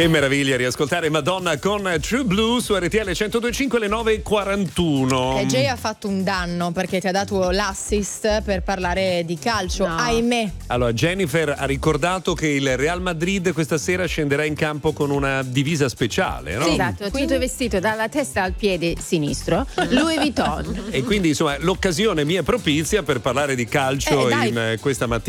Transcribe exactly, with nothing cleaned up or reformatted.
Che meraviglia riascoltare Madonna con True Blue su R T L centodue e cinque alle nove e quarantuno. E Jay ha fatto un danno perché ti ha dato l'assist per parlare di calcio, no. ahimè. Allora Jennifer ha ricordato che il Real Madrid questa sera scenderà in campo con una divisa speciale, no? Sì, esatto, quindi... tutto vestito dalla testa al piede sinistro, Louis Vuitton. E quindi insomma l'occasione mi è propizia per parlare di calcio eh, in questa mattina.